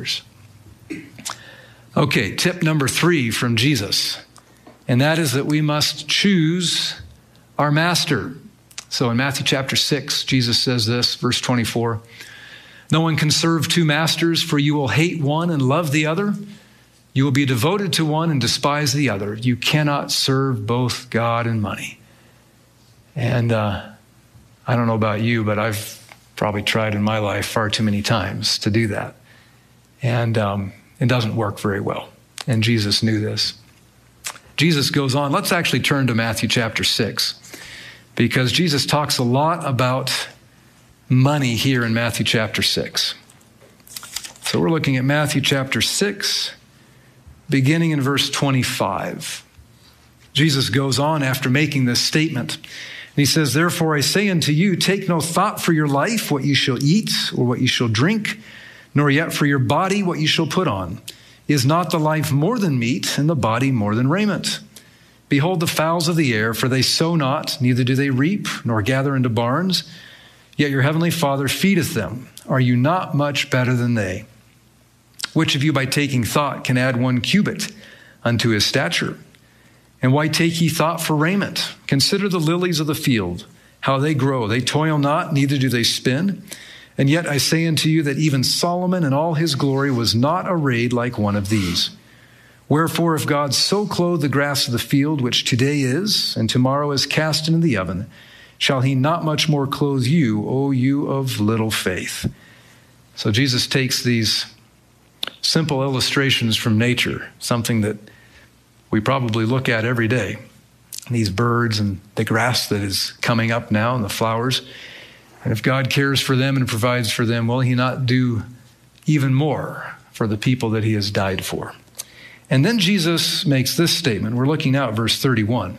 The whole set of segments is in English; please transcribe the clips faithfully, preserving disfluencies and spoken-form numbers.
others. Okay, tip number three from Jesus, and that is that we must choose our master. So in Matthew chapter six, Jesus says this, verse twenty-four, "No one can serve two masters, for you will hate one and love the other. You will be devoted to one and despise the other. You cannot serve both God and money." And uh, I don't know about you, but I've probably tried in my life far too many times to do that. And um, it doesn't work very well. And Jesus knew this. Jesus goes on. Let's actually turn to Matthew chapter six, because Jesus talks a lot about money here in Matthew chapter six. So we're looking at Matthew chapter six, beginning in verse twenty-five. Jesus goes on after making this statement. And he says, "Therefore I say unto you, take no thought for your life, what you shall eat or what you shall drink, nor yet for your body what you shall put on. Is not the life more than meat, and the body more than raiment? Behold the fowls of the air, for they sow not, neither do they reap, nor gather into barns, yet your heavenly Father feedeth them. Are you not much better than they? Which of you by taking thought can add one cubit unto his stature? And why take ye thought for raiment? Consider the lilies of the field, how they grow. They toil not, neither do they spin. And yet I say unto you that even Solomon in all his glory was not arrayed like one of these. Wherefore, if God so clothe the grass of the field, which today is, and tomorrow is cast into the oven, shall he not much more clothe you, O you of little faith?" So Jesus takes these simple illustrations from nature, something that we probably look at every day, these birds and the grass that is coming up now and the flowers. And if God cares for them and provides for them, will he not do even more for the people that he has died for? And then Jesus makes this statement. We're looking now at verse thirty-one.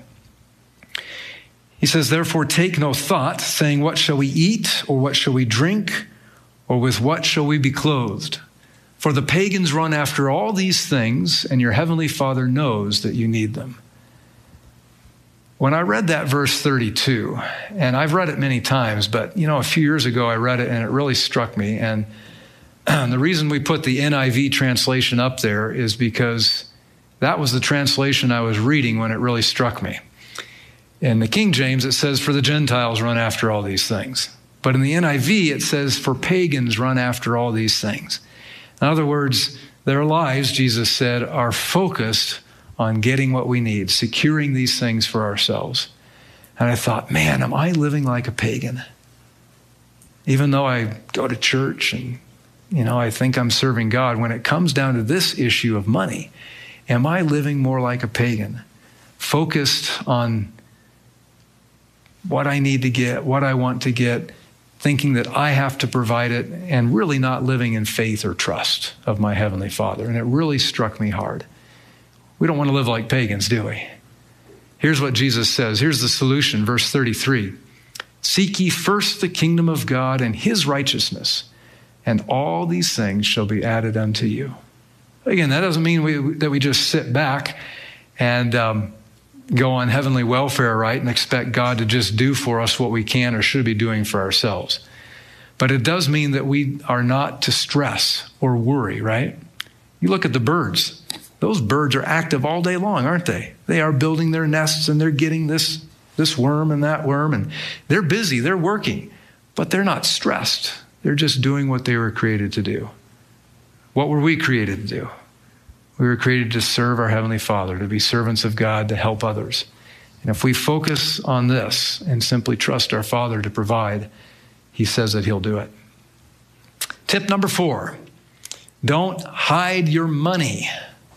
He says, "Therefore take no thought, saying, what shall we eat, or what shall we drink, or with what shall we be clothed? For the pagans run after all these things, and your heavenly Father knows that you need them." When I read that verse thirty-two, and I've read it many times, but you know, a few years ago I read it and it really struck me. And the reason we put the N I V translation up there is because that was the translation I was reading when it really struck me. In the King James, it says, "For the Gentiles run after all these things." But in the N I V, it says, "For pagans run after all these things." In other words, their lives, Jesus said, are focused on getting what we need, securing these things for ourselves. And I thought, man, am I living like a pagan? Even though I go to church and, you know, I think I'm serving God, when it comes down to this issue of money, am I living more like a pagan, focused on what I need to get, what I want to get, thinking that I have to provide it, and really not living in faith or trust of my Heavenly Father? And it really struck me hard. We don't want to live like pagans, do we? Here's what Jesus says. Here's the solution, verse thirty-three. "Seek ye first the kingdom of God and his righteousness, and all these things shall be added unto you." Again, that doesn't mean we, that we just sit back and um, go on heavenly welfare, right, and expect God to just do for us what we can or should be doing for ourselves. But it does mean that we are not to stress or worry, right? You look at the birds. Those birds are active all day long, aren't they? They are building their nests and they're getting this, this worm and that worm, and they're busy, they're working, but they're not stressed. They're just doing what they were created to do. What were we created to do? We were created to serve our Heavenly Father, to be servants of God, to help others. And if we focus on this and simply trust our Father to provide, he says that he'll do it. Tip number four, don't hide your money.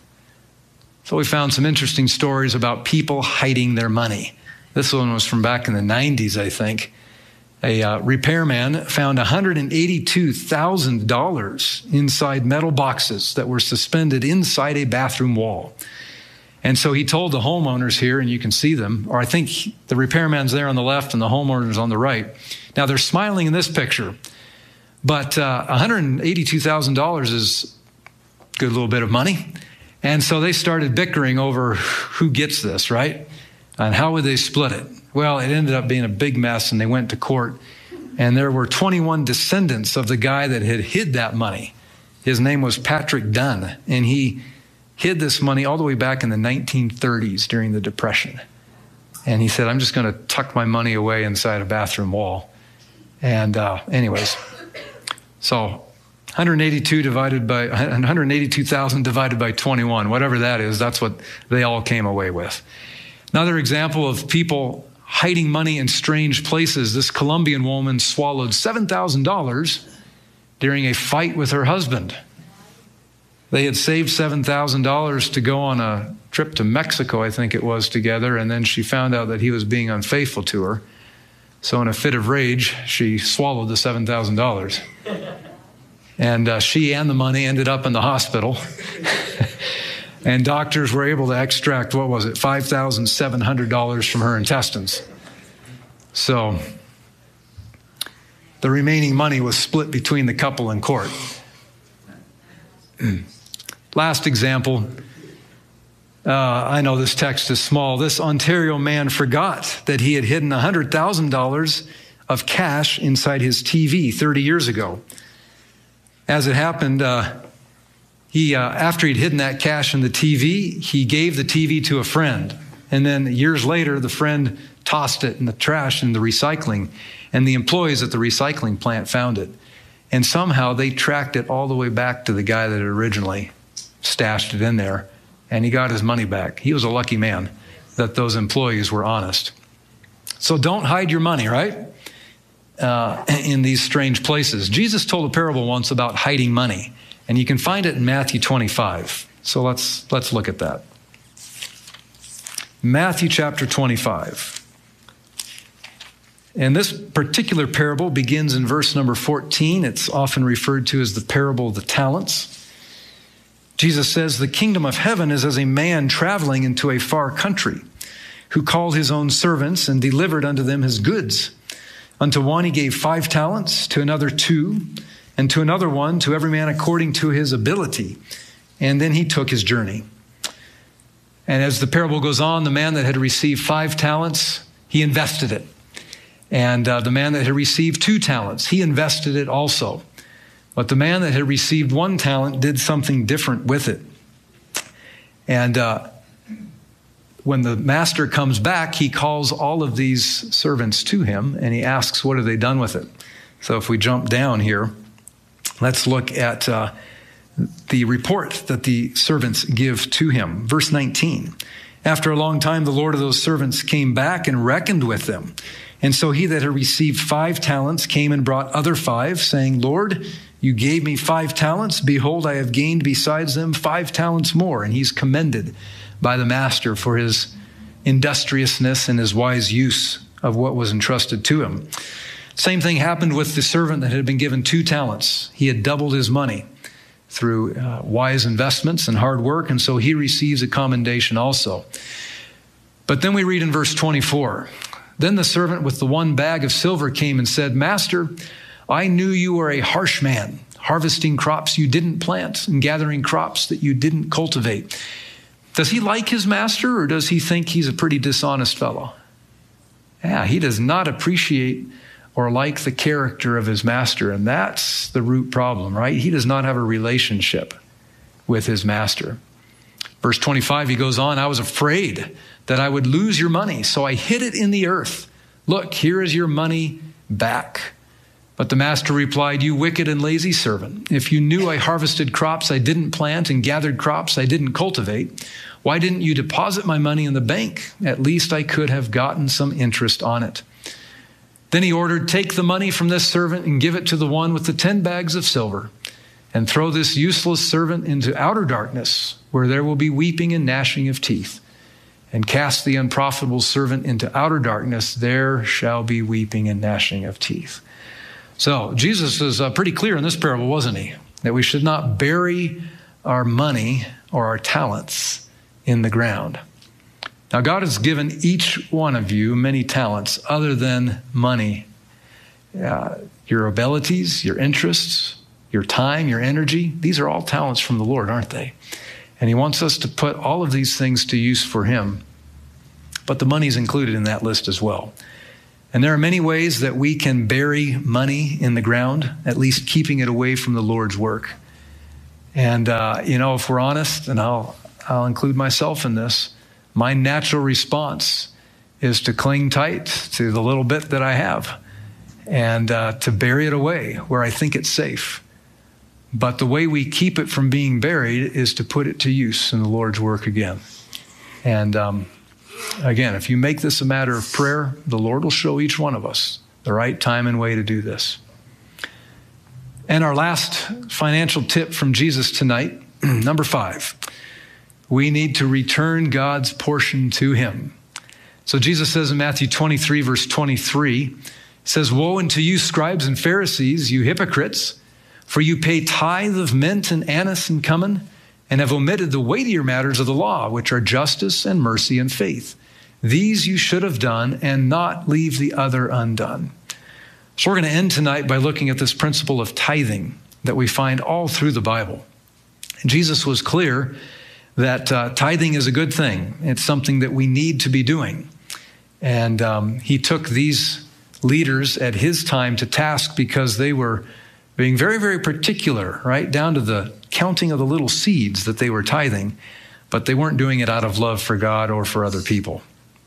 So we found some interesting stories about people hiding their money. This one was from back in the nineties, I think. A uh, repairman found one hundred eighty-two thousand dollars inside metal boxes that were suspended inside a bathroom wall. And so he told the homeowners here, and you can see them, or I think the repairman's there on the left and the homeowners on the right. Now they're smiling in this picture, but uh, one hundred eighty-two thousand dollars is a good little bit of money. And so they started bickering over who gets this, right? And how would they split it? Well, it ended up being a big mess, and they went to court. And there were twenty-one descendants of the guy that had hid that money His name was Patrick Dunn, and he hid this money all the way back in the nineteen thirties during the Depression. And he said, I'm just going to tuck my money away inside a bathroom wall. And uh, anyways, so one hundred eighty-two divided by one hundred eighty-two thousand divided by twenty-one, whatever that is, that's what they all came away with. Another example of people hiding money in strange places. This Colombian woman swallowed seven thousand dollars during a fight with her husband. They had saved seven thousand dollars to go on a trip to Mexico, I think it was, together, and then she found out that he was being unfaithful to her. So in a fit of rage, she swallowed the seven thousand dollars. And uh, she and the money ended up in the hospital. And doctors were able to extract, what was it, five thousand seven hundred dollars from her intestines. So the remaining money was split between the couple in court. Last example. Uh, I know this text is small. This Ontario man forgot that he had hidden one hundred thousand dollars of cash inside his T V thirty years ago. As it happened, uh, he uh, after he'd hidden that cash in the T V, he gave the T V to a friend. And then years later, the friend tossed it in the trash in the recycling, and the employees at the recycling plant found it. And somehow they tracked it all the way back to the guy that originally stashed it in there, and he got his money back. He was a lucky man that those employees were honest. So don't hide your money, right? Uh, in these strange places. Jesus told a parable once about hiding money, and you can find it in Matthew twenty-five. So let's let's look at that. Matthew chapter twenty-five. And this particular parable begins in verse number fourteen. It's often referred to as the parable of the talents. Jesus says, the kingdom of heaven is as a man traveling into a far country, who called his own servants and delivered unto them his goods. Unto one he gave five talents, to another two, and to another one, to every man according to his ability. And then he took his journey. And as the parable goes on, the man that had received five talents, he invested it. And uh, the man that had received two talents, he invested it also. But the man that had received one talent did something different with it. And uh, when the master comes back, he calls all of these servants to him, and he asks, what have they done with it? So if we jump down here, let's look at uh, the report that the servants give to him. Verse nineteen. After a long time, the Lord of those servants came back and reckoned with them. And so he that had received five talents came and brought other five, saying, Lord, you gave me five talents. Behold, I have gained besides them five talents more. And he's commended by the master for his industriousness and his wise use of what was entrusted to him. Same thing happened with the servant that had been given two talents. He had doubled his money through uh, wise investments and hard work, and so he receives a commendation also. But then we read in verse twenty-four, then the servant with the one bag of silver came and said, Master, I knew you were a harsh man, harvesting crops you didn't plant and gathering crops that you didn't cultivate. Does he like his master, or does he think he's a pretty dishonest fellow? Yeah, he does not appreciate or like the character of his master, and that's the root problem, right? He does not have a relationship with his master. Verse twenty-five, he goes on, I was afraid that I would lose your money, so I hid it in the earth. Look, here is your money back. But the master replied, you wicked and lazy servant, if you knew I harvested crops I didn't plant and gathered crops I didn't cultivate, why didn't you deposit my money in the bank? At least I could have gotten some interest on it. Then he ordered, take the money from this servant and give it to the one with the ten bags of silver, and throw this useless servant into outer darkness, where there will be weeping and gnashing of teeth. And cast the unprofitable servant into outer darkness, there shall be weeping and gnashing of teeth. So Jesus is uh, pretty clear in this parable, wasn't he? That we should not bury our money or our talents in the ground. Now, God has given each one of you many talents other than money. Uh, your abilities, your interests, your time, your energy, these are all talents from the Lord, aren't they? And he wants us to put all of these things to use for him. But the money's included in that list as well. And there are many ways that we can bury money in the ground, at least keeping it away from the Lord's work. And, uh, you know, if we're honest, and I'll, I'll include myself in this, my natural response is to cling tight to the little bit that I have and uh, to bury it away where I think it's safe. But the way we keep it from being buried is to put it to use in the Lord's work again. And um, again, if you make this a matter of prayer, the Lord will show each one of us the right time and way to do this. And our last financial tip from Jesus tonight, number five, we need to return God's portion to him. So Jesus says in Matthew twenty-three, verse twenty-three, he says, "Woe unto you, scribes and Pharisees, you hypocrites, for you pay tithe of mint and anise and cumin, and have omitted the weightier matters of the law, which are justice and mercy and faith. These you should have done, and not leave the other undone." So we're going to end tonight by looking at this principle of tithing that we find all through the Bible. And Jesus was clear that uh, tithing is a good thing. It's something that we need to be doing. And um, he took these leaders at his time to task because they were being very, very particular, right, down to the counting of the little seeds that they were tithing, but they weren't doing it out of love for God or for other people.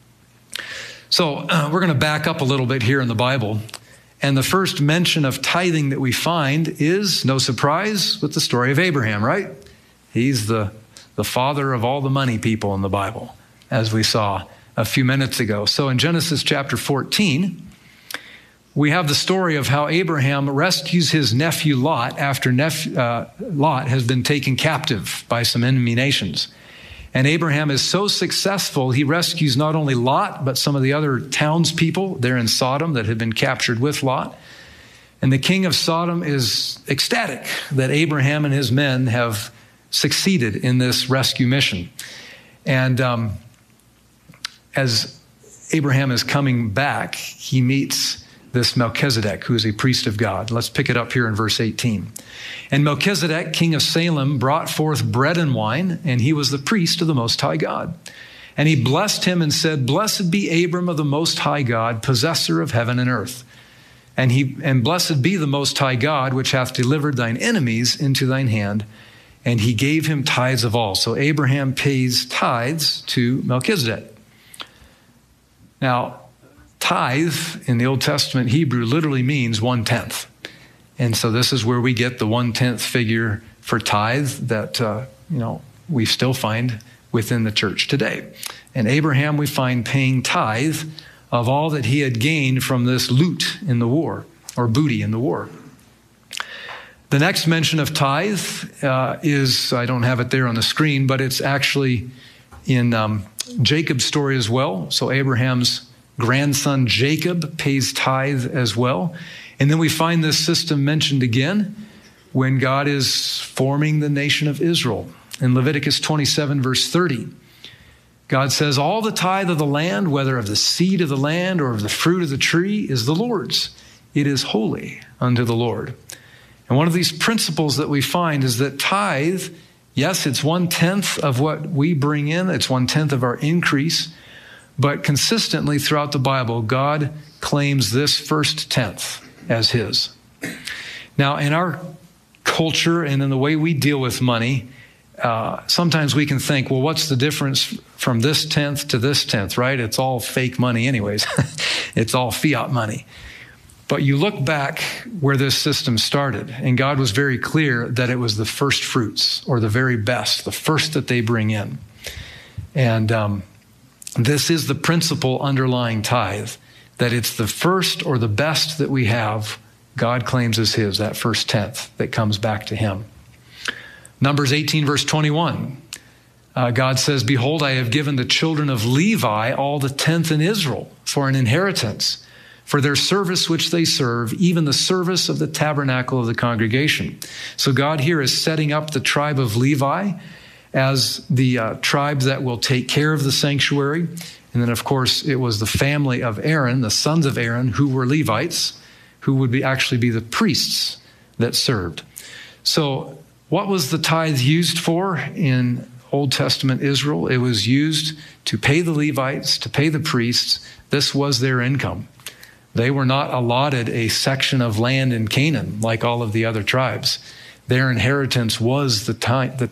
So uh, we're going to back up a little bit here in the Bible. And the first mention of tithing that we find is, no surprise, with the story of Abraham, right? He's the, the father of all the money people in the Bible, as we saw a few minutes ago. So in Genesis chapter fourteen, we have the story of how Abraham rescues his nephew Lot after nephew, uh, Lot has been taken captive by some enemy nations. And Abraham is so successful, he rescues not only Lot, but some of the other townspeople there in Sodom that had been captured with Lot. And the king of Sodom is ecstatic that Abraham and his men have succeeded in this rescue mission. And um, as Abraham is coming back, he meets this Melchizedek, who is a priest of God. Let's pick it up here in verse eighteen. "And Melchizedek, king of Salem, brought forth bread and wine, and he was the priest of the Most High God. And he blessed him and said, Blessed be Abram of the Most High God, possessor of heaven and earth. And he and blessed be the Most High God, which hath delivered thine enemies into thine hand. And he gave him tithes of all." So Abraham pays tithes to Melchizedek. Now, tithe in the Old Testament Hebrew literally means one-tenth. And so this is where we get the one-tenth figure for tithe that, uh, you know, we still find within the church today. And Abraham we find paying tithe of all that he had gained from this loot in the war, or booty in the war. The next mention of tithe uh, is, I don't have it there on the screen, but it's actually in um, Jacob's story as well. So Abraham's grandson Jacob pays tithe as well. And then we find this system mentioned again when God is forming the nation of Israel. In Leviticus twenty-seven, verse thirty, God says, "All the tithe of the land, whether of the seed of the land or of the fruit of the tree, is the Lord's. It is holy unto the Lord." And one of these principles that we find is that tithe, yes, it's one-tenth of what we bring in. It's one-tenth of our increase. But consistently throughout the Bible, God claims this first tenth as his. Now, in our culture and in the way we deal with money, uh, sometimes we can think, well, what's the difference from this tenth to this tenth, right? It's all fake money anyways. It's all fiat money. But you look back where this system started, and God was very clear that it was the first fruits, or the very best, the first that they bring in. And um, this is the principle underlying tithe, that it's the first or the best that we have, God claims as his, that first tenth that comes back to him. Numbers eighteen, verse twenty-one, uh, God says, "Behold, I have given the children of Levi all the tenth in Israel for an inheritance, for their service which they serve, even the service of the tabernacle of the congregation." So God here is setting up the tribe of Levi as the uh, tribe that will take care of the sanctuary. And then, of course, it was the family of Aaron, the sons of Aaron, who were Levites, who would be actually be the priests that served. So what was the tithe used for in Old Testament Israel? It was used to pay the Levites, to pay the priests. This was their income. They were not allotted a section of land in Canaan like all of the other tribes. their inheritance was the, ti- the